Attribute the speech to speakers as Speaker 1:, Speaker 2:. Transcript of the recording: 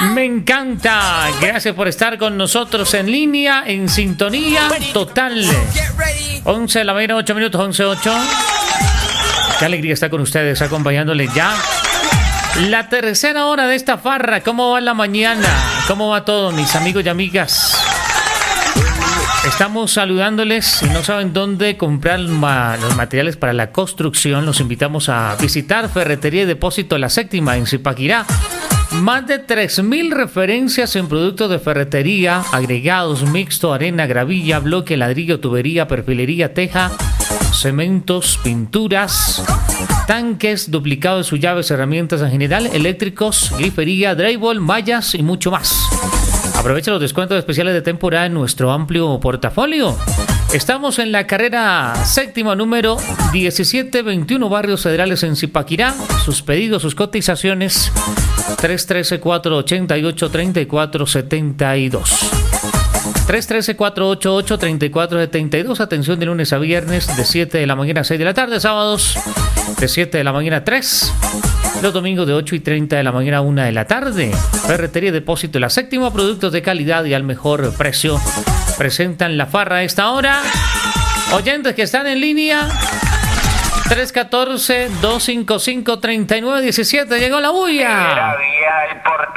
Speaker 1: Me encanta. Gracias por estar con nosotros en línea, en sintonía total. 11 de la mañana, 8 minutos, 11:08. Qué alegría estar con ustedes, acompañándoles ya. La tercera hora de esta farra. ¿Cómo va la mañana? ¿Cómo va todo, mis amigos y amigas? Estamos saludándoles. Si no saben dónde comprar los materiales para la construcción, los invitamos a visitar Ferretería y Depósito La Séptima en Zipaquirá. Más de 3.000 referencias en productos de ferretería, agregados, mixto, arena, gravilla, bloque, ladrillo, tubería, perfilería, teja, cementos, pinturas, tanques, duplicado de sus llaves, herramientas en general, eléctricos, grifería, drywall, mallas y mucho más. Aprovecha los descuentos especiales de temporada en nuestro amplio portafolio. Estamos en la carrera séptima número 1721, Barrios Federales en Zipaquirá. Sus pedidos, sus cotizaciones, 313-488-3472. 313-488-3472. Atención de lunes a viernes de 7 de la mañana a 6 de la tarde. Sábados de 7 de la mañana a 3. Los domingos de 8:30 de la mañana a 1 de la tarde. Ferretería y Depósito La Séptima. Productos de calidad y al mejor precio. Presentan la farra a esta hora. Oyentes que están en línea. 314-255-3917. Llegó la bulla.